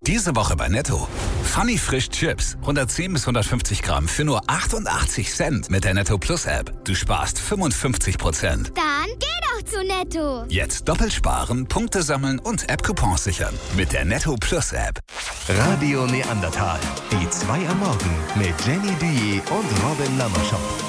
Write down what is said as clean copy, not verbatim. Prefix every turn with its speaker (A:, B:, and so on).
A: Diese Woche bei Netto. Funny Frisch Chips. 110 bis 150 Gramm für nur 88 Cent mit der Netto Plus App. Du sparst 55%.
B: Dann geh doch zu Netto.
A: Jetzt doppelt sparen, Punkte sammeln und App-Coupons sichern. Mit der Netto Plus App.
C: Radio Neandertal. Die 2 am Morgen mit Jenny Duyer und Robin Lammerschott.